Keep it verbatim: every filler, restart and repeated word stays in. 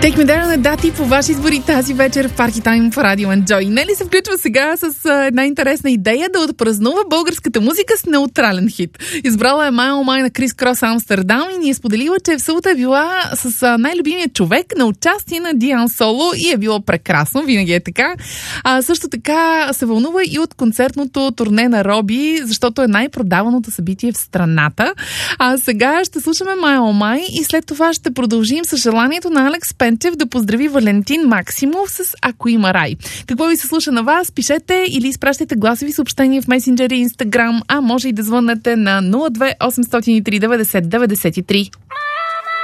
Take Me There, дати по ваши избори тази вечер в Парти Тайм в Радио Enjoy. Нели се включва сега с една интересна идея да отпразнува българската музика с неутрален хит. Избрала е Mile Mine на Крис Крос Амстердам и ни е споделила, че в събота е била с най-любимия човек на участие на Диан Соло и е било прекрасно, винаги е така. А също така се вълнува и от концертното турне на Роби, защото е най-продаваното събитие в страната. А сега ще слушаме Mile Mine и след това ще продължим с желанието на Алекс Пенчев да поздрави Валентин Максимов с Ако има рай. Какво ви се слуша на вас? Пишете или изпращайте гласови съобщения в месенджери и Инстаграм, а може и да звъннете на нула две осемстотин и три деветдесет деветдесет и три.